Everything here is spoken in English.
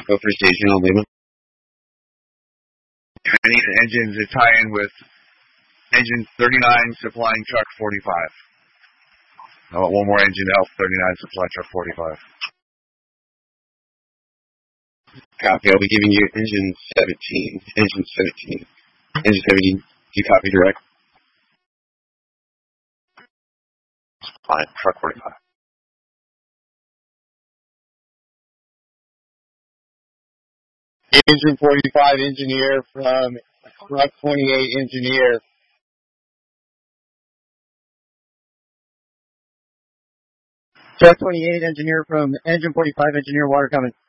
Go for station on Lima. I need an engine to tie in with engine 39 supplying truck 45. I want one more engine to help 39 supply truck 45. Copy. I'll be giving you engine 17. Engine 17. Engine 17. Do you copy direct? Fine. Truck 45. Engine 45 engineer from truck 28 engineer. Truck 28 engineer from engine 45 engineer, water coming.